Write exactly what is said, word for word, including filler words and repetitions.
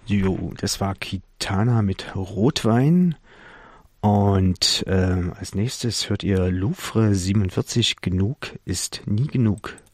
Jo, das war Kitana mit Rotwein. Und äh, als nächstes hört ihr Louvre siebenundvierzig, genug ist nie genug.